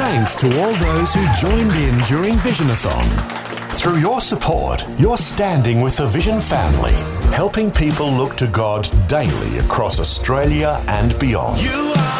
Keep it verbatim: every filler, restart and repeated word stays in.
thanks to all those who joined in during Visionathon. Through your support, you're standing with the Vision family, helping people look to God daily across Australia and beyond. You are